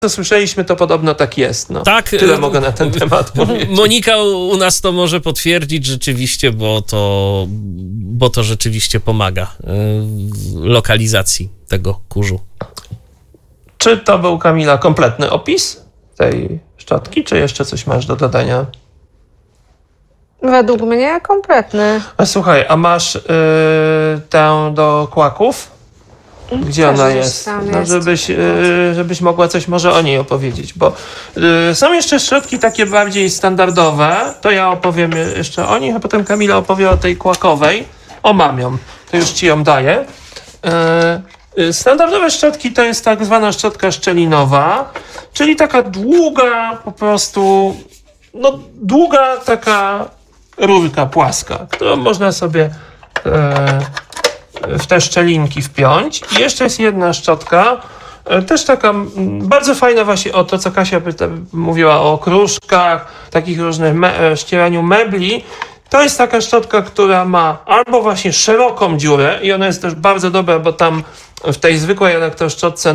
co słyszeliśmy, to podobno tak jest. No. Tak, tyle mogę na ten temat powiedzieć. Monika u nas to może potwierdzić rzeczywiście, bo to rzeczywiście pomaga w lokalizacji tego kurzu. Czy to był, Kamila, kompletny opis tej szczotki, czy jeszcze coś masz do dodania? Według mnie kompletny. A słuchaj, a masz tę do kłaków? Gdzie Też ona gdzieś jest? tam No, jest. żebyś mogła coś może o niej opowiedzieć, bo są jeszcze szczotki takie bardziej standardowe, to ja opowiem jeszcze o nich, a potem Kamila opowie o tej kłakowej. O, mam ją, to już ci ją daję. Standardowe szczotki to jest tak zwana szczotka szczelinowa, czyli taka długa po prostu, no długa taka rurka płaska, którą można sobie w te szczelinki wpiąć. I jeszcze jest jedna szczotka, też taka bardzo fajna właśnie o to, co Kasia mówiła o kruszkach, takich różnych ścieraniu mebli. To jest taka szczotka, która ma albo właśnie szeroką dziurę i ona jest też bardzo dobra, bo tam w tej zwykłej elektroszczotce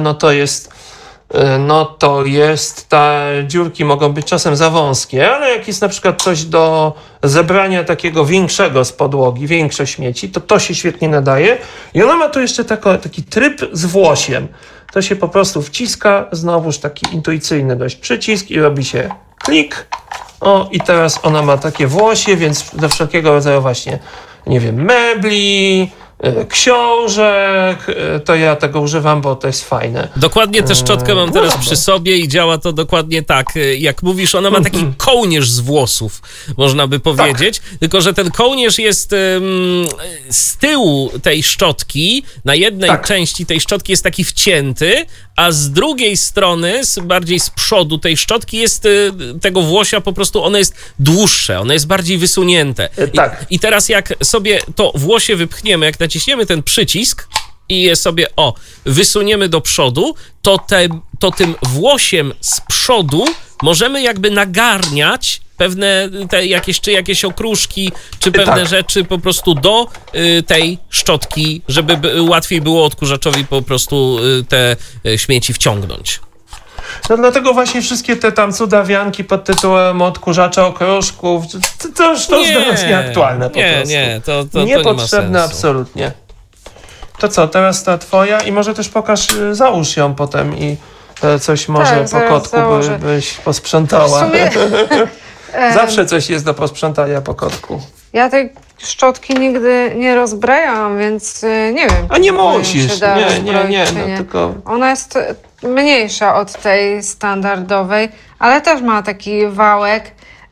te dziurki mogą być czasem za wąskie, ale jak jest na przykład coś do zebrania takiego większego z podłogi, większe śmieci, to się świetnie nadaje. I ona ma tu jeszcze taki tryb z włosiem. To się po prostu wciska, znowuż taki intuicyjny dość przycisk i robi się klik. O, i teraz ona ma takie włosie, więc do wszelkiego rodzaju właśnie, nie wiem, mebli, książek, to ja tego używam, bo to jest fajne. Dokładnie tę szczotkę mam teraz przy sobie i działa to dokładnie tak. Jak mówisz, ona ma taki kołnierz z włosów, można by powiedzieć, tylko że ten kołnierz jest z tyłu tej szczotki, na jednej części tej szczotki jest taki wcięty, a z drugiej strony, bardziej z przodu tej szczotki jest tego włosia po prostu, ono jest dłuższe, ono jest bardziej wysunięte. I teraz jak sobie to włosie wypchniemy, jak naciśniemy ten przycisk i je sobie, wysuniemy do przodu, to tym włosiem z przodu możemy jakby nagarniać pewne jakieś okruszki, czy pewne rzeczy po prostu do tej szczotki, żeby łatwiej było odkurzaczowi po prostu te śmieci wciągnąć. No dlatego właśnie wszystkie te tam cudawianki pod tytułem odkurzacza okruszków, to już dla nas nieaktualne po prostu. Nie, to niepotrzebne nie ma sensu. Absolutnie. To co, teraz ta twoja i może też pokaż, załóż ją potem i coś może po kotku byś posprzątała. W sumie, zawsze coś jest do posprzątania po kotku. ja tej szczotki nigdy nie rozbrajałam, więc nie wiem. A nie musisz, nie, tylko... Ona jest mniejsza od tej standardowej, ale też ma taki wałek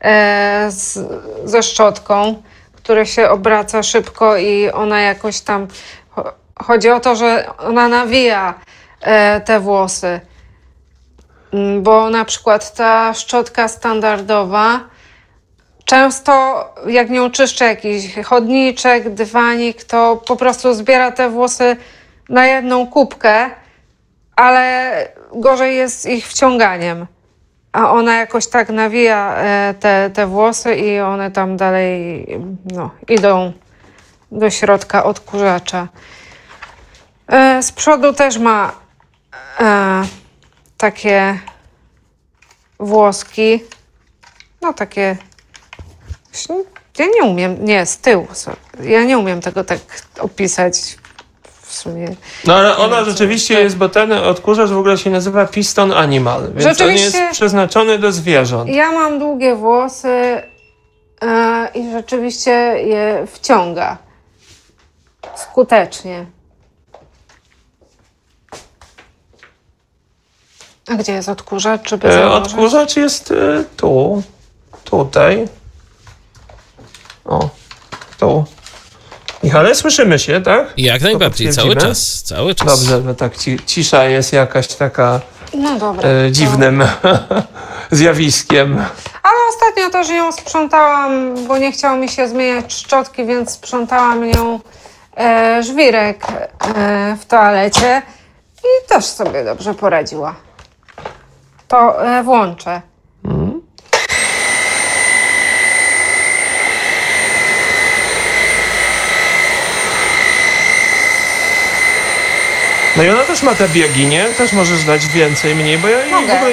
ze szczotką, który się obraca szybko i ona jakoś tam... Chodzi o to, że ona nawija te włosy, bo na przykład ta szczotka standardowa często jak nią czyszczę jakiś chodniczek, dywanik, to po prostu zbiera te włosy na jedną kubkę, ale gorzej jest z ich wciąganiem. A ona jakoś tak nawija te włosy i one tam dalej idą do środka odkurzacza. Z przodu też ma takie włoski, takie, ja nie umiem, z tyłu, ja nie umiem tego tak opisać w sumie. No ale ona rzeczywiście jest, bo ten odkurzacz w ogóle się nazywa Piston Animal, więc on jest przeznaczony do zwierząt. Ja mam długie włosy i rzeczywiście je wciąga skutecznie. A gdzie jest odkurzacz? Odkurzacz jest tutaj. O, tu. Michale, słyszymy się, tak? Jak najbardziej, cały czas. Dobrze, bo tak cisza jest jakaś taka dobra, dziwnym zjawiskiem. Ale ostatnio też ją sprzątałam, bo nie chciało mi się zmieniać szczotki, więc sprzątałam nią żwirek w toalecie i też sobie dobrze poradziła. To włączę. No i ona też też ma te biegi, nie? Też możesz dać więcej, mniej, bo ja jej w Mogę. ogóle